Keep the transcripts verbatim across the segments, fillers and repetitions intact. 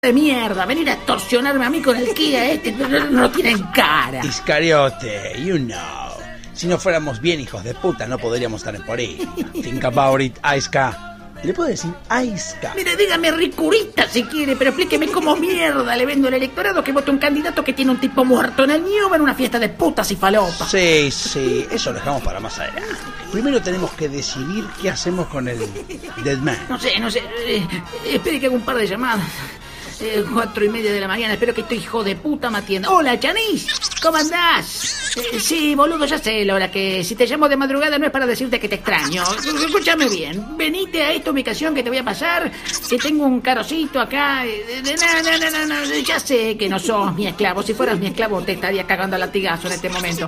de mierda, venir a extorsionarme a mí con el Kia este, no, no, no tienen cara. Iscariote, you know. Si no fuéramos bien hijos de puta, no podríamos estar en por ahí. Think about it, Aiska. ¿Le puedo decir Aiska? Mire, dígame ricurita si quiere, pero explíqueme cómo mierda le vendo al electorado que vote un candidato que tiene un tipo muerto en el mío en una fiesta de putas y falopas. Sí, sí, eso lo dejamos para más adelante. Primero tenemos que decidir qué hacemos con el Deadman. No sé, no sé, eh, espere que haga un par de llamadas. Eh, cuatro y media de la mañana, espero que este hijo de puta me atienda. Hola, Chanis, ¿cómo andás? Eh, sí, boludo, ya sé, Laura, que si te llamo de madrugada no es para decirte que te extraño. Escúchame bien, venite a esta ubicación que te voy a pasar, que tengo un carocito acá. Eh, no, no, no, no, no, ya sé que no sos mi esclavo. Si fueras mi esclavo te estaría cagando a latigazo en este momento.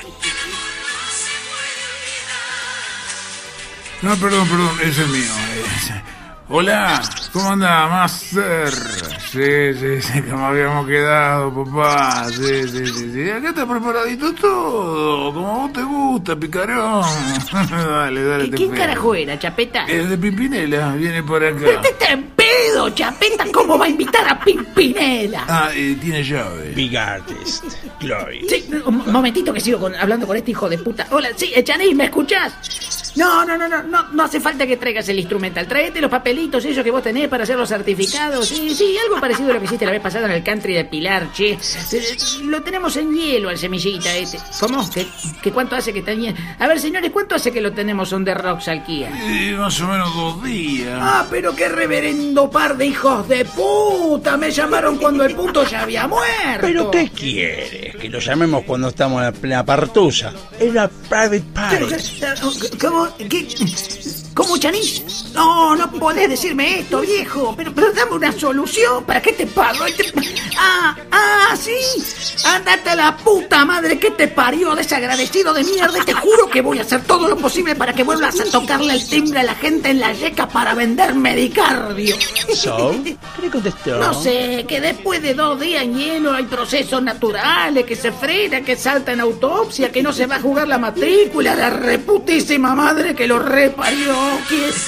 No, perdón, perdón, es el mío. Es... Hola, ¿cómo anda, Master? Sí, sí, sí, como habíamos quedado, papá. Sí, sí, sí, sí. Acá está preparadito todo, como a vos te gusta, picarón. Dale, dale. ¿Quién carajo era, Chapeta? Es de Pimpinela, viene por acá. Pero este está en pedo, Chapeta, ¿cómo va a invitar a Pimpinela? Ah, eh, tiene llave. Big Artist, Glory. Sí, un momentito que sigo con, hablando con este hijo de puta. Hola, sí, Chanis, ¿me escuchás? No, no, no, no, no, no hace falta que traigas el instrumental. Tráete los papelitos esos que vos tenés para hacer los certificados. Sí, sí, algo parecido a lo que hiciste la vez pasada en el country de Pilar, che. Lo tenemos en hielo al semillita este. ¿Cómo? ¿Qué, qué cuánto hace que está en hielo? A ver, señores, ¿cuánto hace que lo tenemos on the rocks al Kia? Eh, más o menos dos días. Ah, pero qué reverendo par de hijos de puta. Me llamaron cuando el puto ya había muerto. ¿Pero qué quieres? Que lo llamemos cuando estamos en la partusa. Es una private party. ¿Cómo? ¿Qué? ¿Cómo, Chanis? No, no podés decirme esto, viejo. Pero, pero dame una solución. ¿Para qué te pago? Te... Ah, ah, sí. Andate a la puta madre que te parió, desagradecido de mierda. Y te juro que voy a hacer todo lo posible para que vuelvas a tocarle el timbre a la gente en la yeca para vender Medicardio. ¿So? ¿Qué le contestó? No sé, que después de dos días en hielo hay procesos naturales, que se frena, que salta en autopsia, que no se va a jugar la matrícula, la reputísima madre que lo reparió. ¿Qué es?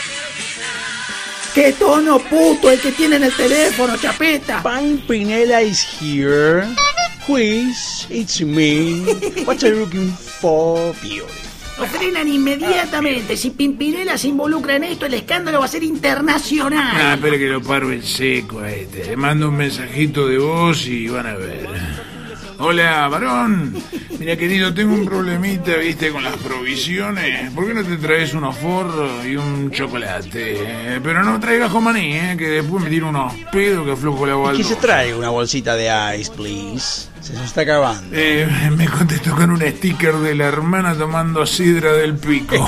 ¿Qué tono puto el que tiene en el teléfono, Chapeta? Pimpinela is here. Who is? It's me. What are you looking for, Pio? Lo frenan inmediatamente. Si Pimpinela se involucra en esto, el escándalo va a ser internacional. Ah, espera que lo paro en seco a este. Le mando un mensajito de voz y van a ver. Hola, varón. Mira, querido, tengo un problemita, viste, con las provisiones. ¿Por qué no te traes unos forros y un chocolate? Eh, pero no traigas jomaní, eh, que después me tiro unos pedos que aflojo la baldosa. ¿Qué se trae? Una bolsita de ice, please. Se nos está acabando. Eh, me contestó con un sticker de la hermana tomando sidra del pico.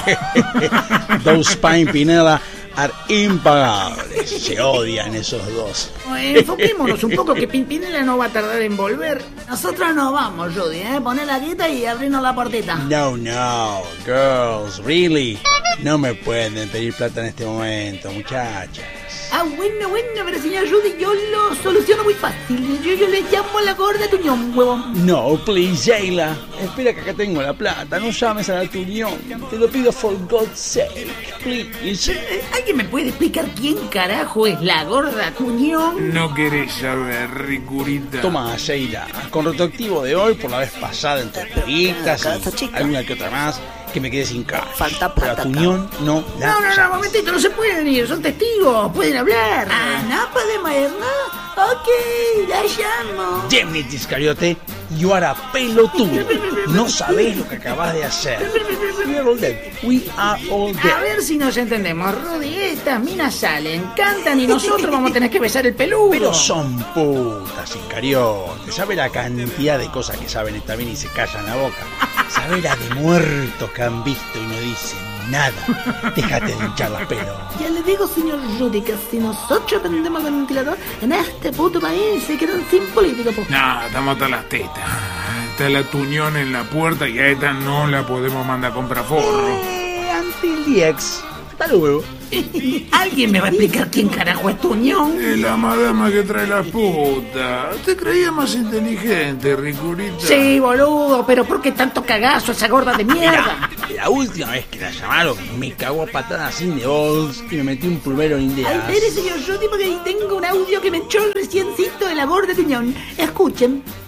Those Pimpinela are impagables. Se odian esos dos. Enfoquémonos un poco, que Pimpinela no va a tardar en volver. Nosotros no vamos, Judy, ¿eh? Poner la dieta y abrirnos la puertita. No, no, girls, really. No me pueden pedir plata en este momento, muchachas. Ah, bueno, bueno, pero señor Judy, yo lo soluciono muy fácil. Yo, yo le llamo a la gorda Tuñón, huevón. No, please, Jayla. Espera que acá tengo la plata. No llames a la Tuñón. Te lo pido for God's sake, please. ¿Alguien me puede explicar quién carajo es la gorda Tuñón? No querés saber, ricurita. Toma, Jayla. Con retroactivo de hoy, por la vez pasada en tus peritas y alguna que otra más, que me quede sin cash. Falta plata. Pero a Tuñón no la No, no, no, momentito, no se pueden ir, son testigos, pueden hablar. Ah, no podemos ir, ¿no? Ok, la llamo. Damn it, Iscariote, you are a pelotudo. No sabés lo que acabas de hacer. We are all dead. We are all dead. A ver si nos entendemos, Rudy. Estas minas salen, cantan y nosotros vamos a tener que besar el peludo. Pero son putas, Iscariote. ¿Sabe la cantidad de cosas que saben esta bien y se callan la boca? ¿Sabe la de muertos que han visto y no dicen nada? Déjate de hinchar las pelos. Ya le digo, señor Rudy, que si nosotros prendemos el ventilador, en este puto país se quedan sin político. Po. No, estamos hasta las tetas. Está la Tuñón en la puerta y a esta no la podemos mandar a comprar forro. Eh, until the ex. Hasta luego. ¿Alguien me va a explicar quién carajo es Tuñón? Es la madama que trae la puta. Te creía más inteligente, ricurita. Sí, boludo, pero ¿por qué tanto cagazo esa gorda de mierda? Mira, La última vez que la llamaron, me cagó a patadas sin de voz y me metí un plumero en ideas. Ay, espere, señor Yoti, porque ahí tengo un audio que me echó reciencito de la gorda de Tuñón. Escuchen.